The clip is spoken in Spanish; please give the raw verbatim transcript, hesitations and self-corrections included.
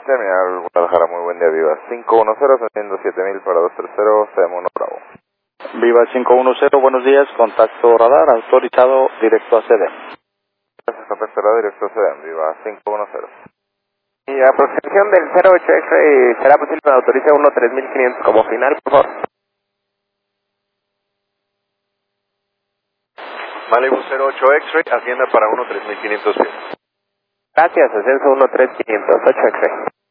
Terminal Guadalajara, muy buen día, Viva cinco uno cero, ascendiendo siete mil para dos tres cero, C M uno Bravo. Viva cinco uno cero, buenos días, contacto radar, autorizado, directo a C D. Gracias, contacto radar, directo a C D M, Viva cinco uno cero. Y aproximación del cero ocho X-Ray, ¿será posible que me autorice uno tres mil quinientos como final, por favor? Malibu cero ocho X-Ray, ascienda para uno tres mil quinientos pies. Gracias, ascenso uno tres mil quinientos, ocho X-Ray.